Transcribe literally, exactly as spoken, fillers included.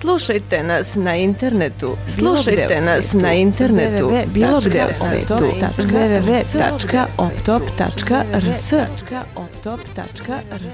Slušajte nas na internetu. Slušajte nas na internetu. Bilo gde u svetu. w w w tačka optop tačka r s